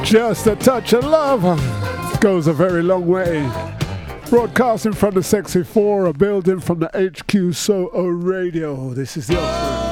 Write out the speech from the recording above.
Just a touch of love goes a very long way. Broadcasting from the Sexy 4, a building from the HQ Soho Radio. This is the Oxford.